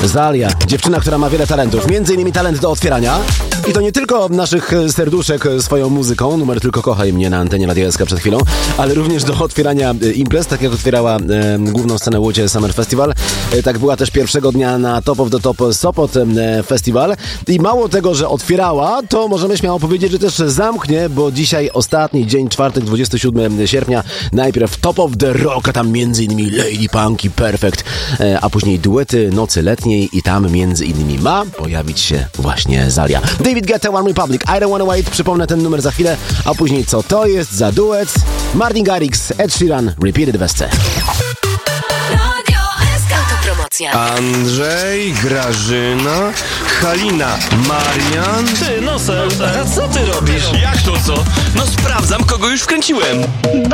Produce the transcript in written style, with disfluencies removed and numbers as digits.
Zalia, dziewczyna, która ma wiele talentów, między innymi talent do otwierania. I to nie tylko naszych serduszek swoją muzyką, numer Tylko kochaj mnie na antenie Radia SK przed chwilą, ale również do otwierania imprez, tak jak otwierała główną scenę Łódź Summer Festival. Tak była też pierwszego dnia na Top of the Top Sopot Festival. I mało tego, że otwierała, to możemy śmiało powiedzieć, że też zamknie, bo dzisiaj ostatni dzień, czwartek, 27 sierpnia, najpierw Top of the Rock, a tam między innymi Lady Punk i Perfect, a później duety Nocy Letniej i tam między innymi ma pojawić się właśnie Zalia. David Guetta, One Republic, I Don't Wanna Wait, przypomnę ten numer za chwilę, a później co to jest za duet? Martin Garrix, Ed Sheeran, Repeated Wesce. Andrzej, Grażyna, Halina, Marian. Ty, Nosel, a co ty robisz? Jak to co? No sprawdzam, kogo już wkręciłem.